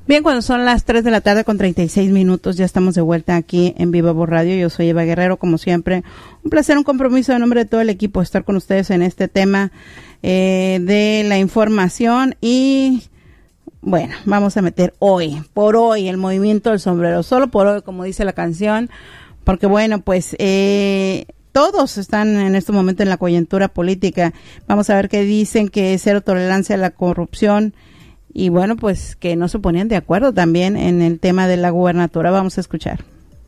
Bien, cuando son las 3 de la tarde con 36 minutos, ya estamos de vuelta aquí en Viva Voz Radio. Yo soy Eva Guerrero, como siempre. Un placer, un compromiso en nombre de todo el equipo estar con ustedes en este tema de la información. Y bueno, vamos a meter por hoy, el movimiento del sombrero. Solo por hoy, como dice la canción, porque bueno, pues todos están en este momento en la coyuntura política. Vamos a ver qué dicen, que cero tolerancia a la corrupción. Y bueno, pues que no se ponían de acuerdo también en el tema de la gubernatura. Vamos a escuchar.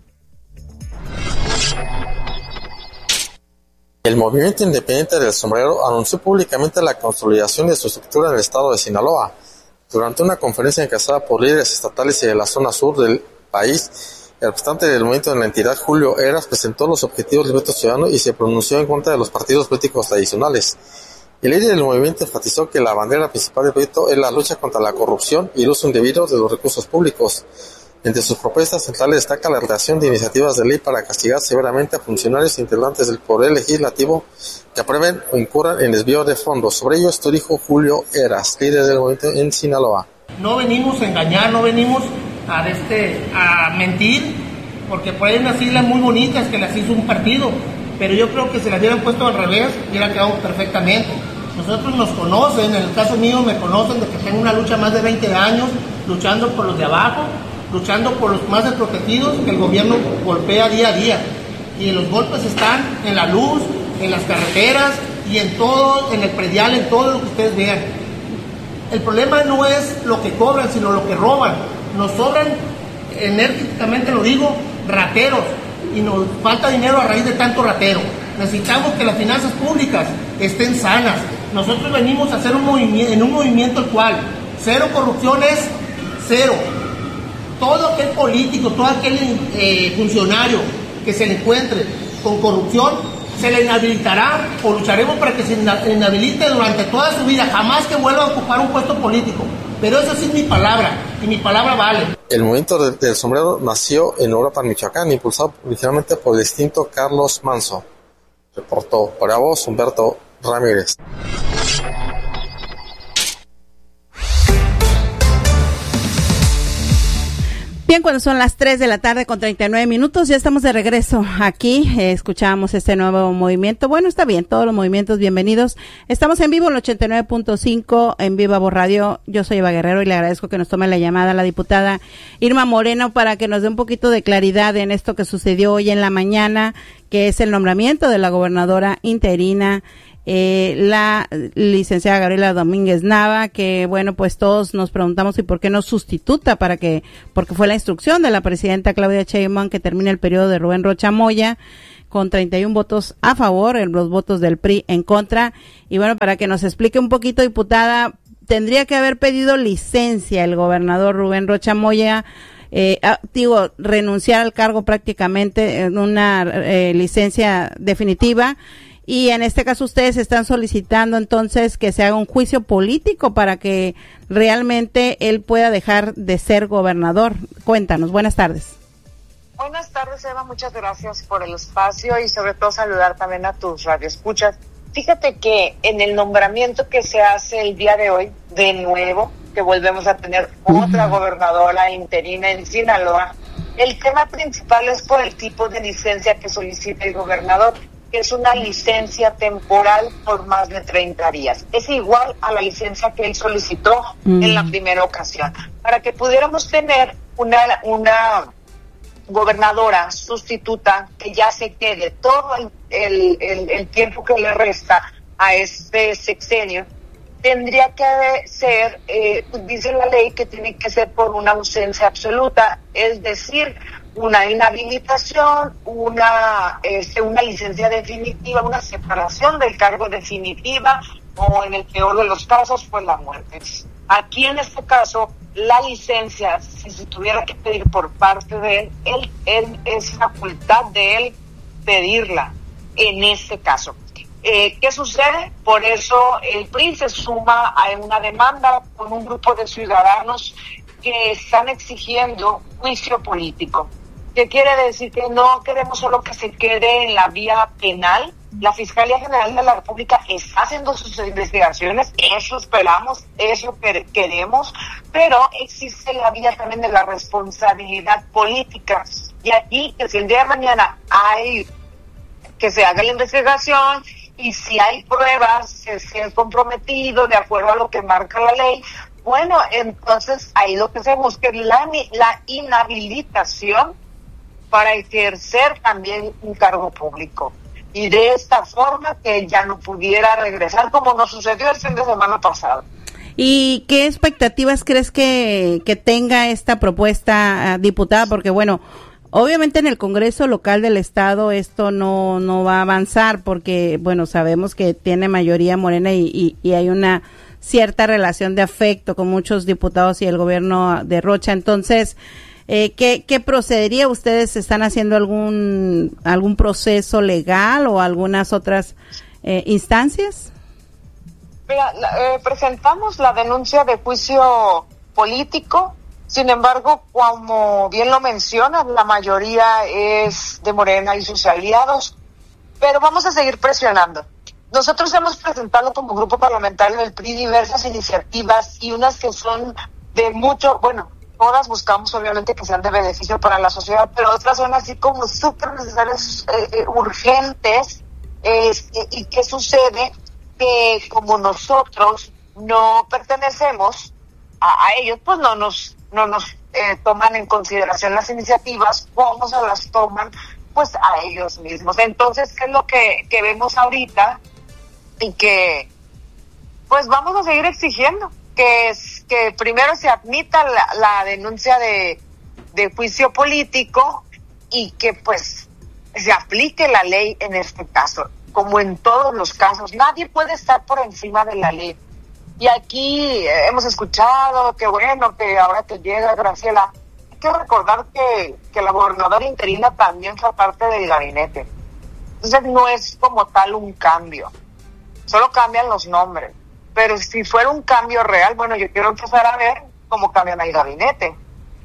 El Movimiento Independiente del Sombrero anunció públicamente la consolidación de su estructura en el estado de Sinaloa. Durante una conferencia encabezada por líderes estatales y de la zona sur del país, el representante del movimiento en la entidad, Julio Heras, presentó los objetivos del veto ciudadano y se pronunció en contra de los partidos políticos tradicionales. El líder del movimiento enfatizó que la bandera principal del proyecto es la lucha contra la corrupción y el uso indebido de los recursos públicos. Entre sus propuestas centrales destaca la redacción de iniciativas de ley para castigar severamente a funcionarios e integrantes del Poder Legislativo que aprueben o incurran en desvío de fondos. Sobre ello, esto dijo Julio Heras, líder del movimiento en Sinaloa. No venimos a engañar, no venimos a mentir, porque pueden unas siglas muy bonitas que las hizo un partido, pero yo creo que si las hubieran puesto al revés, hubiera quedado perfectamente. Nosotros nos conocen, en el caso mío me conocen de que tengo una lucha más de 20 años, luchando por los de abajo, luchando por los más desprotegidos que el gobierno golpea día a día. Y los golpes están en la luz, en las carreteras y en todo, en el predial, en todo lo que ustedes vean. El problema no es lo que cobran, sino lo que roban. Nos sobran, enérgicamente lo digo, rateros, y nos falta dinero a raíz de tanto ratero. Necesitamos que las finanzas públicas estén sanas. Nosotros venimos a hacer un movimiento el cual cero corrupción es cero. Todo aquel político, todo aquel funcionario que se le encuentre con corrupción, se le inhabilitará o lucharemos para que se inhabilite durante toda su vida, jamás que vuelva a ocupar un puesto político. Pero esa sí es mi palabra, y mi palabra vale. El movimiento del sombrero nació en Europa, Michoacán, impulsado originalmente por el distinto Carlos Manso. Reportó para vos Humberto Ramírez. Bien, cuando son las 3 de la tarde con 39 minutos, ya estamos de regreso aquí. Escuchamos este nuevo movimiento. Bueno, está bien, todos los movimientos bienvenidos. Estamos en vivo en el 89.5 en Viva Voz Radio. Yo soy Eva Guerrero y le agradezco que nos tome la llamada a la diputada Irma Moreno para que nos dé un poquito de claridad en esto que sucedió hoy en la mañana, que es el nombramiento de la gobernadora interina, la licenciada Gabriela Domínguez Nava, que bueno, pues todos nos preguntamos y por qué no sustituta, porque fue la instrucción de la presidenta Claudia Sheinbaum que termine el periodo de Rubén Rocha Moya, con 31 votos a favor, los votos del PRI en contra. Y bueno, para que nos explique un poquito, diputada, tendría que haber pedido licencia el gobernador Rubén Rocha Moya, renunciar al cargo prácticamente en una licencia definitiva. Y en este caso ustedes están solicitando entonces que se haga un juicio político para que realmente él pueda dejar de ser gobernador. Cuéntanos, buenas tardes. Buenas tardes, Eva, muchas gracias por el espacio y sobre todo saludar también a tus radioescuchas. Fíjate que en el nombramiento que se hace el día de hoy, de nuevo, que volvemos a tener otra gobernadora interina en Sinaloa, el tema principal es por el tipo de licencia que solicita el gobernador, que es una licencia temporal por más de 30 días. Es igual a la licencia que él solicitó en la primera ocasión. Para que pudiéramos tener una gobernadora sustituta que ya se quede todo el tiempo que le resta a este sexenio, tendría que ser, dice la ley, que tiene que ser por una ausencia absoluta, es decir, una inhabilitación, una licencia definitiva, una separación del cargo definitiva o en el peor de los casos, pues la muerte. Aquí en este caso, la licencia, si se tuviera que pedir por parte de él es facultad de él pedirla en este caso. ¿Qué sucede? Por eso el PRI se suma a una demanda con un grupo de ciudadanos que están exigiendo juicio político. ¿Qué quiere decir? Que no queremos solo que se quede en la vía penal. La Fiscalía General de la República está haciendo sus investigaciones, eso esperamos, eso queremos, pero existe la vía también de la responsabilidad política. Y aquí, que si el día de mañana hay que se haga la investigación y si hay pruebas que se han comprometido de acuerdo a lo que marca la ley, bueno, entonces ahí lo que se busca es la inhabilitación para ejercer también un cargo público. Y de esta forma que ya no pudiera regresar como nos sucedió el fin de semana pasado. ¿Y qué expectativas crees que tenga esta propuesta, diputada? Porque bueno, obviamente en el Congreso local del Estado esto no va a avanzar porque, bueno, sabemos que tiene mayoría Morena y hay una cierta relación de afecto con muchos diputados y el gobierno de Rocha. Entonces, ¿qué procedería? ¿Ustedes están haciendo algún proceso legal o algunas otras instancias? Mira, presentamos la denuncia de juicio político. Sin embargo, como bien lo mencionas, la mayoría es de Morena y sus aliados, pero vamos a seguir presionando. Nosotros hemos presentado como grupo parlamentario del PRI diversas iniciativas y unas que son de mucho, bueno, todas buscamos obviamente que sean de beneficio para la sociedad, pero otras son así como súper necesarias, urgentes. ¿Y qué sucede? Que como nosotros no pertenecemos a ellos, pues no nos toman en consideración las iniciativas, como se las toman pues a ellos mismos. Entonces, ¿qué es lo que vemos ahorita? Y que pues vamos a seguir exigiendo que primero se admita la denuncia de juicio político y que pues se aplique la ley en este caso, como en todos los casos. Nadie puede estar por encima de la ley. Y aquí hemos escuchado que bueno, que ahora que llega Graciela, hay que recordar que la gobernadora interina también fue parte del gabinete. Entonces no es como tal un cambio, solo cambian los nombres. Pero si fuera un cambio real, bueno, yo quiero empezar a ver cómo cambian el gabinete.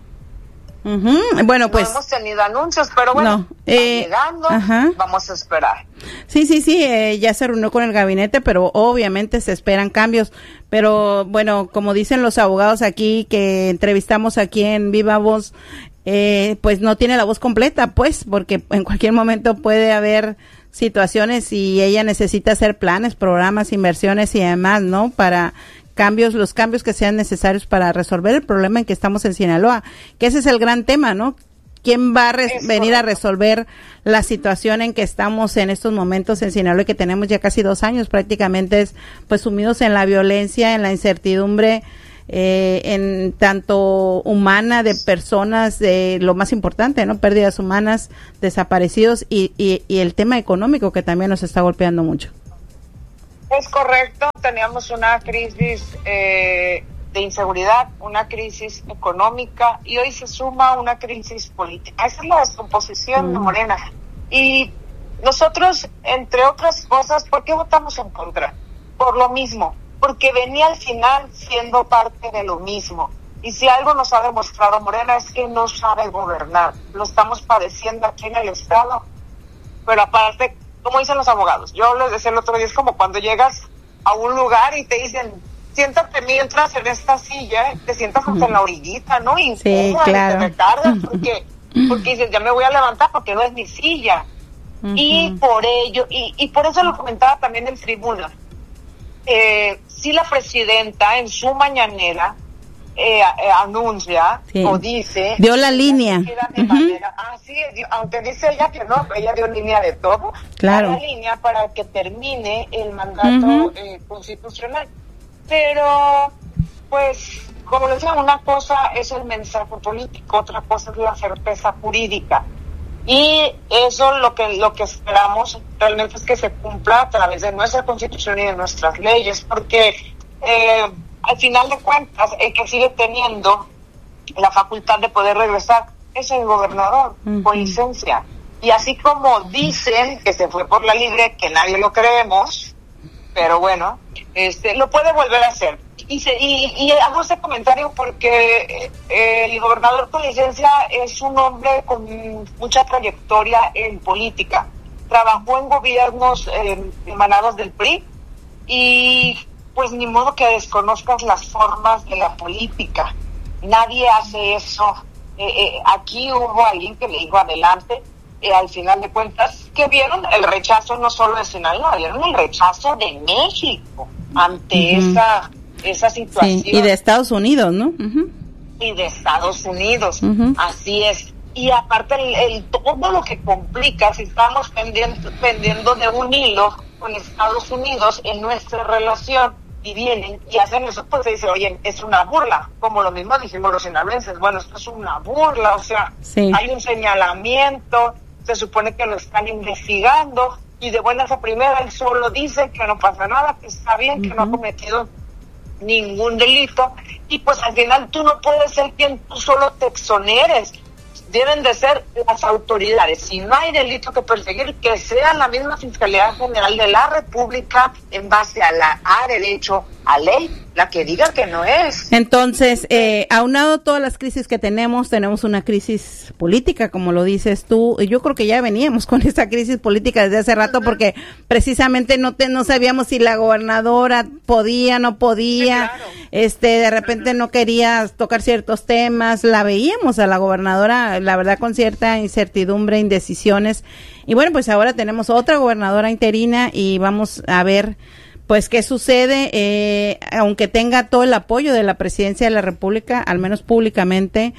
Uh-huh. Bueno, pues no hemos tenido anuncios, pero bueno, llegando, vamos a esperar. Sí, ya se reunió con el gabinete, pero obviamente se esperan cambios. Pero bueno, como dicen los abogados aquí que entrevistamos aquí en Viva Voz, pues no tiene la voz completa, pues, porque en cualquier momento puede haber situaciones y ella necesita hacer planes, programas, inversiones y demás, ¿no? Para los cambios que sean necesarios para resolver el problema en que estamos en Sinaloa, que ese es el gran tema, ¿no? ¿Quién va a venir a resolver la situación en que estamos en estos momentos en Sinaloa y que tenemos ya casi 2 años prácticamente pues sumidos en la violencia, en la incertidumbre, en tanto humana de personas, lo más importante, ¿no? Pérdidas humanas, desaparecidos y el tema económico que también nos está golpeando mucho. Es correcto, teníamos una crisis de inseguridad, una crisis económica y hoy se suma una crisis política. Esa es la descomposición de Morena. Y nosotros, entre otras cosas, ¿por qué votamos en contra? Por lo mismo, porque venía al final siendo parte de lo mismo. Y si algo nos ha demostrado Morena es que no sabe gobernar. Lo estamos padeciendo aquí en el Estado, pero aparte, como dicen los abogados, yo les decía el otro día, es como cuando llegas a un lugar y te dicen, siéntate mientras en esta silla, te sientas en la orillita, ¿no? Y sí, claro. Te recargas porque dices, ya me voy a levantar porque no es mi silla. Y por ello, y por eso lo comentaba también en tribuna, si la presidenta en su mañanera anuncia o dice, dio la línea, aunque dice ella que no, ella dio línea de todo, claro, la línea para que termine el mandato constitucional. Pero pues como les decía, una cosa es el mensaje político, otra cosa es la certeza jurídica, y eso lo que esperamos realmente es que se cumpla a través de nuestra Constitución y de nuestras leyes, porque al final de cuentas, el que sigue teniendo la facultad de poder regresar es el gobernador, con licencia. Y así como dicen que se fue por la libre, que nadie lo creemos, pero bueno, lo puede volver a hacer. Y hago ese comentario porque el gobernador con licencia es un hombre con mucha trayectoria en política. Trabajó en gobiernos emanados del PRI y pues ni modo que desconozcas las formas de la política. Nadie hace eso. Aquí hubo alguien que le dijo adelante. Al final de cuentas, que vieron el rechazo no solo de Sinaloa, vieron el rechazo de México ante esa situación. Sí, y de Estados Unidos, ¿no? Y de Estados Unidos, así es. Y aparte todo lo que complica, si estamos pendiendo de un hilo con Estados Unidos en nuestra relación, y vienen y hacen eso, pues se dice, oye, es una burla, como lo mismo dijimos los sinaloenses, bueno, esto es una burla, o sea, hay un señalamiento, se supone que lo están investigando, y de buenas a primeras él solo dice que no pasa nada, que está bien, que no ha cometido ningún delito, y pues al final tú no puedes ser quien tú solo te exoneres. Deben de ser las autoridades. Si no hay delito que perseguir, que sea la misma Fiscalía General de la República, en base a derecho, a ley, la que diga que no es. Entonces, aunado todas las crisis que tenemos una crisis política, como lo dices tú. Yo creo que ya veníamos con esta crisis política desde hace rato, porque precisamente no sabíamos si la gobernadora podía, no podía, sí, claro. De repente no quería tocar ciertos temas, la veíamos a la gobernadora, la verdad, con cierta incertidumbre, indecisiones, y bueno, pues ahora tenemos otra gobernadora interina y vamos a ver pues qué sucede, aunque tenga todo el apoyo de la Presidencia de la República, al menos públicamente,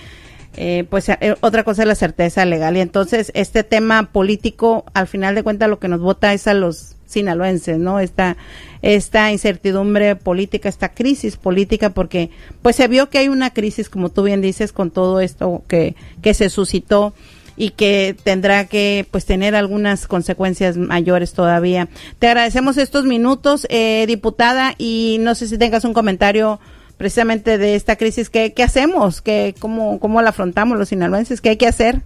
pues otra cosa es la certeza legal. Y entonces este tema político, al final de cuentas, lo que nos vota es a los sinaloenses, ¿no? Esta incertidumbre política, esta crisis política, porque pues se vio que hay una crisis, como tú bien dices, con todo esto que se suscitó, y que tendrá que pues tener algunas consecuencias mayores todavía. Te agradecemos estos minutos, diputada, y no sé si tengas un comentario precisamente de esta crisis. ¿Qué hacemos? ¿Cómo la afrontamos los sinaloenses? ¿Qué hay que hacer?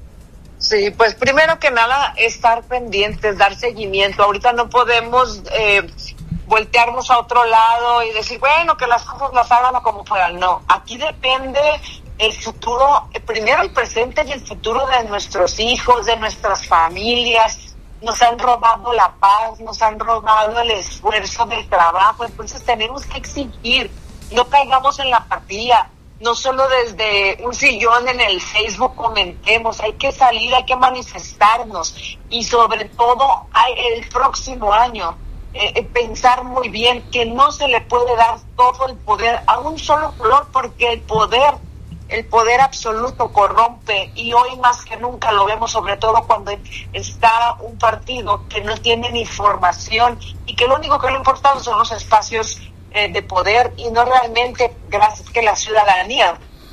Sí, pues primero que nada, estar pendientes, dar seguimiento. Ahorita no podemos voltearnos a otro lado y decir, bueno, que las cosas las hagan como puedan. No, aquí depende el futuro, primero el presente y el futuro de nuestros hijos, de nuestras familias. Nos han robado la paz, nos han robado el esfuerzo del trabajo, entonces tenemos que exigir, no caigamos en la apatía, no solo desde un sillón en el Facebook comentemos, hay que salir, hay que manifestarnos, y sobre todo el próximo año, pensar muy bien que no se le puede dar todo el poder a un solo color, porque el poder absoluto corrompe, y hoy más que nunca lo vemos, sobre todo cuando está un partido que no tiene ni formación y que lo único que le importa son los espacios de poder, y no realmente gracias que la ciudadanía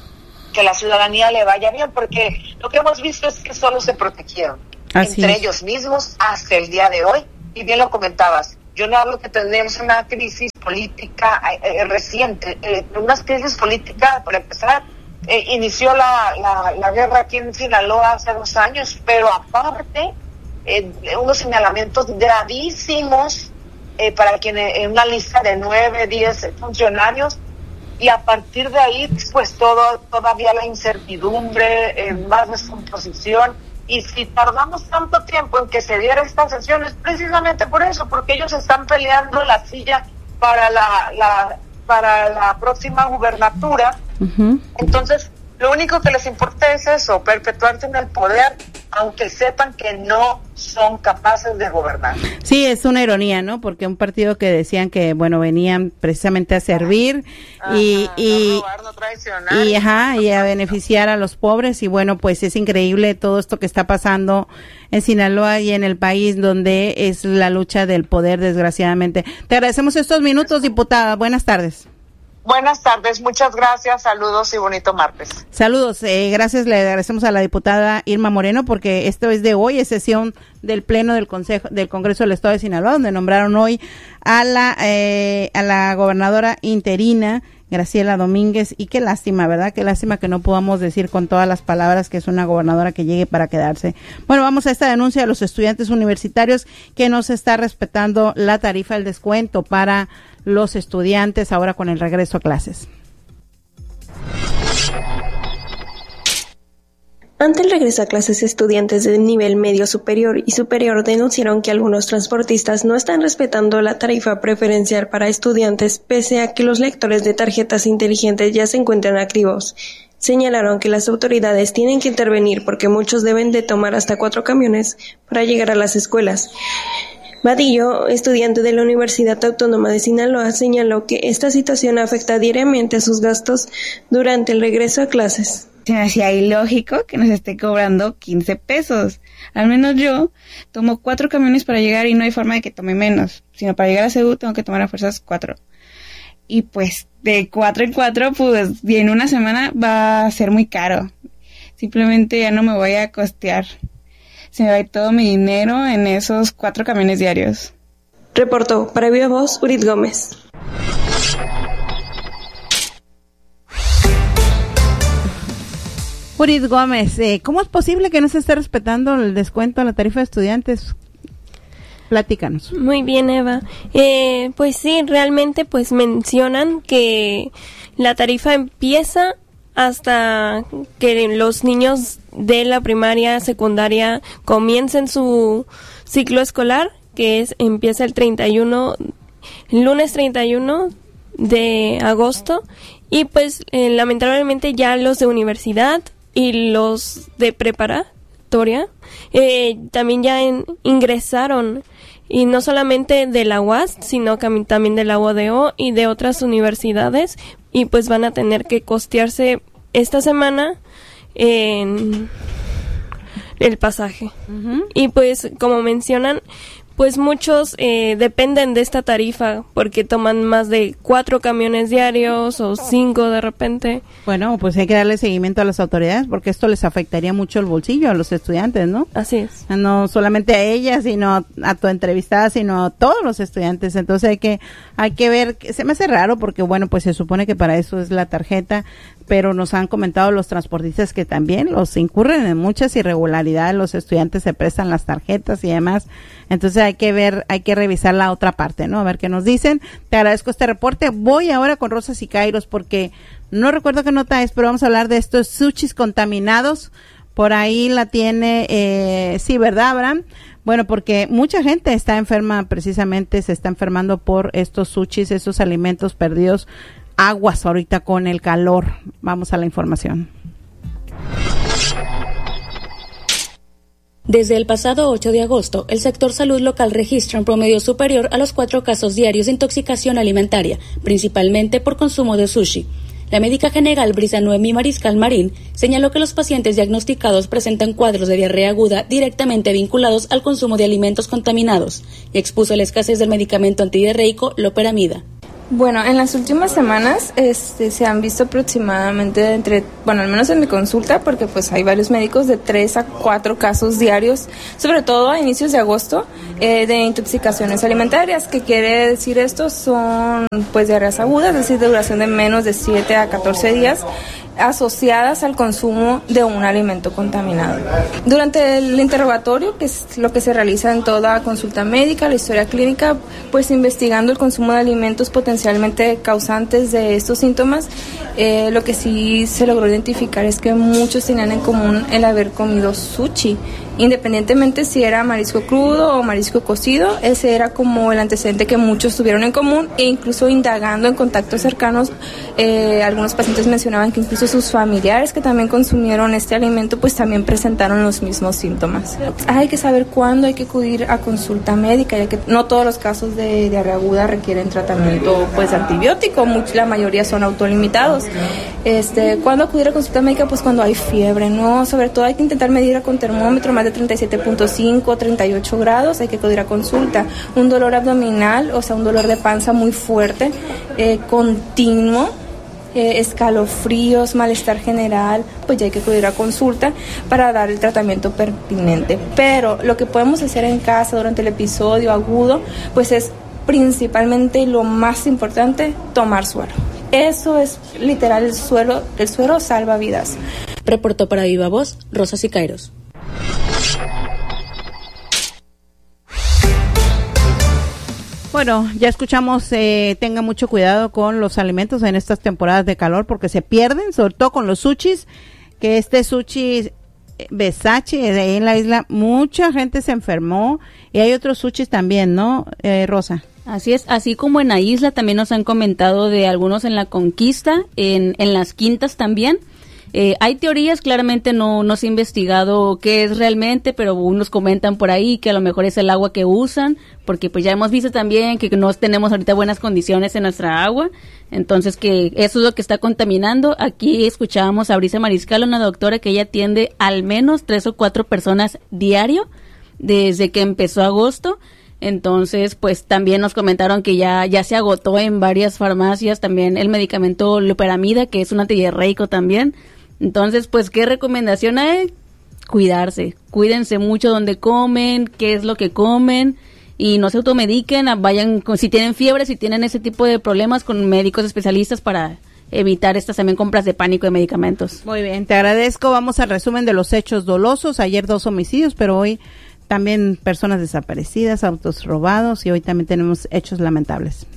le vaya bien, porque lo que hemos visto es que solo se protegieron entre ellos mismos hasta el día de hoy. Y bien lo comentabas, yo no hablo que tenemos una crisis política reciente, una crisis política, por empezar, inició la guerra aquí en Sinaloa hace 2 años, pero aparte unos señalamientos gravísimos para quienes, en una lista de 9, 10 funcionarios, y a partir de ahí pues todavía la incertidumbre, más descomposición. Y si tardamos tanto tiempo en que se diera esta sesión es precisamente por eso, porque ellos están peleando la silla para la próxima gubernatura. Entonces lo único que les importa es eso, perpetuarse en el poder, aunque sepan que no son capaces de gobernar. Sí, es una ironía, ¿no? Porque un partido que decían que, bueno, venían precisamente a servir y no robar, no traicionar, y a beneficiar a los pobres, y bueno, pues es increíble todo esto que está pasando en Sinaloa y en el país, donde es la lucha del poder, desgraciadamente. Te agradecemos estos minutos, diputada. Buenas tardes. Buenas tardes, muchas gracias, saludos y bonito martes. Saludos, gracias, le agradecemos a la diputada Irma Moreno, porque esto es de hoy, es sesión del Pleno del Congreso del Estado de Sinaloa, donde nombraron hoy a la gobernadora interina, Graciela Domínguez, y qué lástima, ¿verdad? Qué lástima que no podamos decir con todas las palabras que es una gobernadora que llegue para quedarse. Bueno, vamos a esta denuncia de los estudiantes universitarios que no se está respetando la tarifa del descuento para los estudiantes ahora con el regreso a clases. Ante el regreso a clases, estudiantes de nivel medio superior y superior denunciaron que algunos transportistas no están respetando la tarifa preferencial para estudiantes, pese a que los lectores de tarjetas inteligentes ya se encuentran activos. Señalaron que las autoridades tienen que intervenir porque muchos deben de tomar hasta 4 camiones para llegar a las escuelas. Vadillo, estudiante de la Universidad Autónoma de Sinaloa, señaló que esta situación afecta diariamente a sus gastos durante el regreso a clases. Se me hacía ilógico que nos esté cobrando 15 pesos. Al menos yo tomo 4 camiones para llegar y no hay forma de que tome menos, sino para llegar a CEU tengo que tomar a fuerzas 4. Y pues de 4 en 4, pues y en una semana va a ser muy caro. Simplemente ya no me voy a costear. Se me va a ir todo mi dinero en esos 4 camiones diarios. Reportó para Viva Voz, Urit Gómez. Urit Gómez, ¿cómo es posible que no se esté respetando el descuento a la tarifa de estudiantes? Platícanos. Muy bien, Eva. Pues sí, realmente pues mencionan que la tarifa empieza hasta que los niños de la primaria, secundaria comiencen su ciclo escolar, que empieza el lunes 31 de agosto, y pues lamentablemente ya los de universidad y los de preparatoria también ya ingresaron, y no solamente de la UAS, sino también de la UADO y de otras universidades, y pues van a tener que costearse esta semana en el pasaje. Uh-huh. Y pues como mencionan, pues muchos dependen de esta tarifa porque toman más de 4 camiones diarios o 5 de repente. Bueno, pues hay que darle seguimiento a las autoridades porque esto les afectaría mucho el bolsillo a los estudiantes, ¿no? Así es. No solamente a ella, sino a tu entrevistada, sino a todos los estudiantes. Entonces hay que ver, se me hace raro porque bueno, pues se supone que para eso es la tarjeta, pero nos han comentado los transportistas que también los incurren en muchas irregularidades, los estudiantes se prestan las tarjetas y demás. Entonces hay que revisar la otra parte, ¿no? A ver qué nos dicen. Te agradezco este reporte. Voy ahora con Rosa Siqueiros porque no recuerdo qué nota es, pero vamos a hablar de estos sushis contaminados. Por ahí la tiene, sí, ¿verdad, Abraham? Bueno, porque mucha gente está enferma, precisamente se está enfermando por estos sushis, esos alimentos perdidos, aguas ahorita con el calor. Vamos a la información. Desde el pasado 8 de agosto, el sector salud local registra un promedio superior a los 4 casos diarios de intoxicación alimentaria, principalmente por consumo de sushi. La médica general Brisa Noemí Mariscal Marín señaló que los pacientes diagnosticados presentan cuadros de diarrea aguda directamente vinculados al consumo de alimentos contaminados y expuso la escasez del medicamento antidiarreico loperamida. Bueno, en las últimas semanas se han visto aproximadamente al menos en mi consulta, porque pues hay varios médicos, de 3 a 4 casos diarios, sobre todo a inicios de agosto, de intoxicaciones alimentarias. ¿Qué quiere decir esto? Son pues diarreas agudas, es decir, de duración de menos de 7 a 14 días, asociadas al consumo de un alimento contaminado. Durante el interrogatorio, que es lo que se realiza en toda consulta médica, la historia clínica, pues investigando el consumo de alimentos potencialmente causantes de estos síntomas, lo que sí se logró identificar es que muchos tenían en común el haber comido sushi, independientemente si era marisco crudo o marisco cocido. Ese era como el antecedente que muchos tuvieron en común, e incluso indagando en contactos cercanos, algunos pacientes mencionaban que incluso sus familiares que también consumieron este alimento pues también presentaron los mismos síntomas. Hay que saber cuándo hay que acudir a consulta médica, ya que no todos los casos de diarrea aguda requieren tratamiento pues antibiótico, la mayoría son autolimitados. ¿Cuándo acudir a consulta médica? Pues cuando hay fiebre, ¿no? Sobre todo hay que intentar medir con termómetro más de 37.5, 38 grados, hay que acudir a consulta. Un dolor abdominal, o sea, un dolor de panza muy fuerte, continuo, escalofríos, malestar general, pues ya hay que acudir a consulta para dar el tratamiento pertinente. Pero lo que podemos hacer en casa durante el episodio agudo, pues es principalmente lo más importante, tomar suero. Eso es literal, el suero salva vidas. Reportó para Viva Voz, Rosa Siqueiros. Bueno, ya escuchamos, tenga mucho cuidado con los alimentos en estas temporadas de calor porque se pierden, sobre todo con los sushis, que este sushi Versace, ahí en la isla, mucha gente se enfermó y hay otros sushis también, ¿no, Rosa? Así es, así como en la isla también nos han comentado de algunos en la Conquista, en las Quintas también. Hay teorías, claramente no se ha investigado qué es realmente, pero unos comentan por ahí que a lo mejor es el agua que usan, porque pues ya hemos visto también que no tenemos ahorita buenas condiciones en nuestra agua, entonces que eso es lo que está contaminando. Aquí escuchábamos a Brisa Mariscal, una doctora que ella atiende al menos 3 o 4 personas diario desde que empezó agosto. Entonces, pues también nos comentaron que ya se agotó en varias farmacias también el medicamento loperamida, que es un antidiarreico también. Entonces, pues, ¿qué recomendación hay? Cuidarse, cuídense mucho donde comen, qué es lo que comen y no se automediquen, vayan, si tienen fiebre, si tienen ese tipo de problemas, con médicos especialistas para evitar estas también compras de pánico de medicamentos. Muy bien, te agradezco. Vamos al resumen de los hechos dolosos. Ayer 2 homicidios, pero hoy también personas desaparecidas, autos robados y hoy también tenemos hechos lamentables.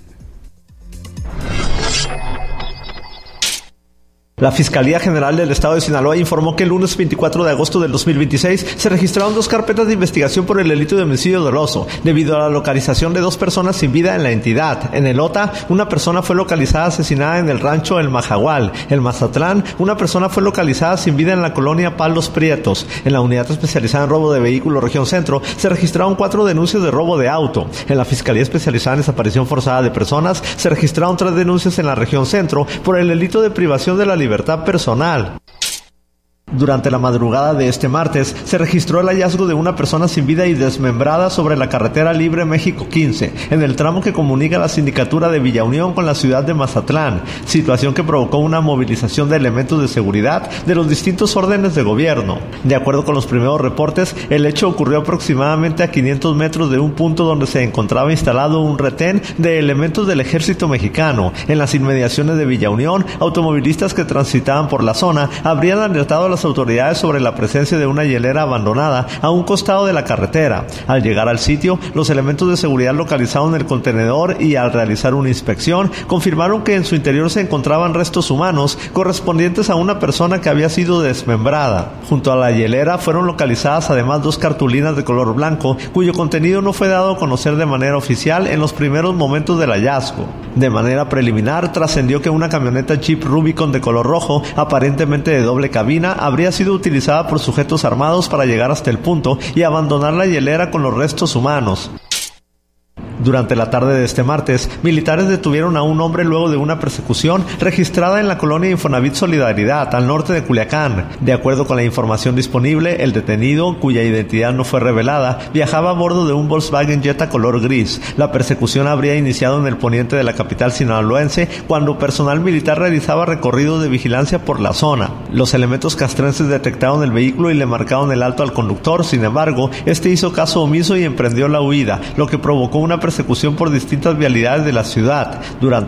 La Fiscalía General del Estado de Sinaloa informó que el lunes 24 de agosto del 2026 se registraron 2 carpetas de investigación por el delito de homicidio doloso, debido a la localización de 2 personas sin vida en la entidad. En el OTA, una persona fue localizada asesinada en el rancho El Majagual. En Mazatlán, una persona fue localizada sin vida en la colonia Palos Prietos. En la unidad especializada en robo de vehículos región centro, se registraron 4 denuncias de robo de auto. En la Fiscalía especializada en desaparición forzada de personas, se registraron 3 denuncias en la región centro por el delito de privación de la libertad personal. Durante la madrugada de este martes, se registró el hallazgo de una persona sin vida y desmembrada sobre la carretera Libre México 15, en el tramo que comunica la sindicatura de Villa Unión con la ciudad de Mazatlán, situación que provocó una movilización de elementos de seguridad de los distintos órdenes de gobierno. De acuerdo con los primeros reportes, el hecho ocurrió aproximadamente a 500 metros de un punto donde se encontraba instalado un retén de elementos del ejército mexicano. En las inmediaciones de Villa Unión, automovilistas que transitaban por la zona habrían alertado a las autoridades sobre la presencia de una hielera abandonada a un costado de la carretera. Al llegar al sitio, los elementos de seguridad localizaron el contenedor y al realizar una inspección, confirmaron que en su interior se encontraban restos humanos correspondientes a una persona que había sido desmembrada. Junto a la hielera fueron localizadas además 2 cartulinas de color blanco, cuyo contenido no fue dado a conocer de manera oficial en los primeros momentos del hallazgo. De manera preliminar, trascendió que una camioneta Jeep Rubicon de color rojo, aparentemente de doble cabina, habría sido utilizada por sujetos armados para llegar hasta el punto y abandonar la hielera con los restos humanos. Durante la tarde de este martes, militares detuvieron a un hombre luego de una persecución registrada en la colonia Infonavit Solidaridad, al norte de Culiacán. De acuerdo con la información disponible, el detenido, cuya identidad no fue revelada, viajaba a bordo de un Volkswagen Jetta color gris. La persecución habría iniciado en el poniente de la capital sinaloense, cuando personal militar realizaba recorrido de vigilancia por la zona. Los elementos castrenses detectaron el vehículo y le marcaron el alto al conductor. Sin embargo, este hizo caso omiso y emprendió la huida, lo que provocó una persecución por distintas vialidades de la ciudad. Durante